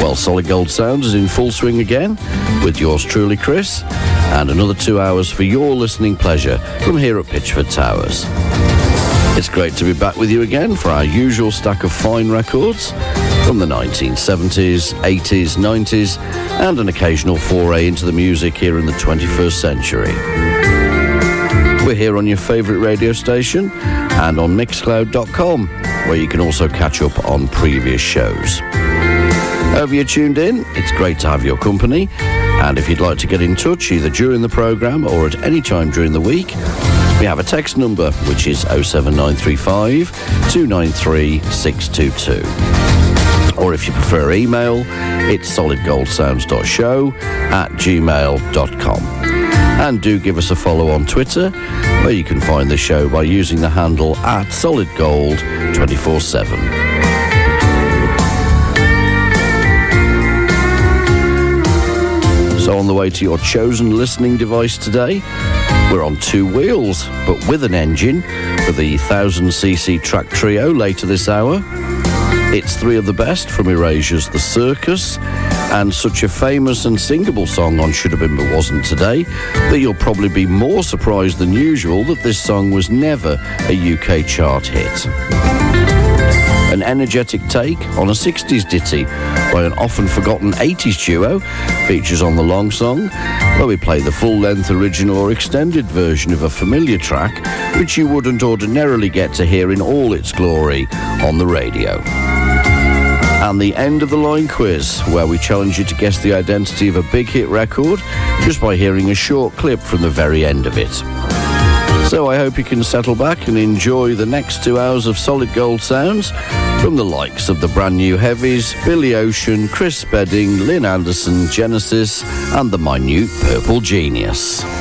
Well, Solid Gold Sounds is in full swing again with yours truly, Chris, and another 2 hours for your listening pleasure from here at Pitchford Towers. It's great to be back with you again for our usual stack of fine records from the 1970s, 80s, 90s, and an occasional foray into the music here in the 21st century. We're here on your favourite radio station and on Mixcloud.com, where you can also catch up on previous shows. However you're tuned in, it's great to have your company, and if you'd like to get in touch either during the programme or at any time during the week, we have a text number which is 07935 293 622. Or if you prefer email, it's solidgoldsounds.show@gmail.com. And do give us a follow on Twitter, where you can find the show by using the handle @solidgold247. So on the way to your chosen listening device today, we're on two wheels, but with an engine for the 1000cc track trio later this hour. It's three of the best from Erasure's The Circus, and such a famous and singable song on Should Have Been But Wasn't Today that you'll probably be more surprised than usual that this song was never a UK chart hit. An energetic take on a 60s ditty by an often forgotten 80s duo features on the long song, where we play the full-length original or extended version of a familiar track which you wouldn't ordinarily get to hear in all its glory on the radio. And the end of the line quiz, where we challenge you to guess the identity of a big hit record just by hearing a short clip from the very end of it. So I hope you can settle back and enjoy the next 2 hours of Solid Gold Sounds from the likes of the brand new Heavies, Billy Ocean, Chris Spedding, Lynn Anderson, Genesis, and the minute Purple Genius.